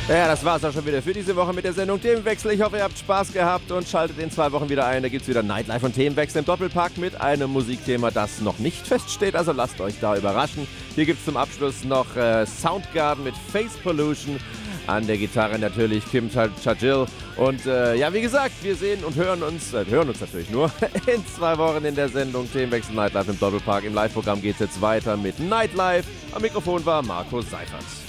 Ja, das war's auch schon wieder für diese Woche mit der Sendung Themenwechsel. Ich hoffe, ihr habt Spaß gehabt und schaltet in 2 Wochen wieder ein. Da gibt's wieder Nightlife und Themenwechsel im Doppelpack mit einem Musikthema, das noch nicht feststeht. Also lasst euch da überraschen. Hier gibt's zum Abschluss noch Soundgarden mit Face Pollution. An der Gitarre natürlich Kim Chajil. Und ja, wie gesagt, wir sehen und hören uns natürlich nur in 2 Wochen in der Sendung Themenwechsel Nightlife im Doppelpark. Im Live-Programm geht's jetzt weiter mit Nightlife. Am Mikrofon war Marco Seifert.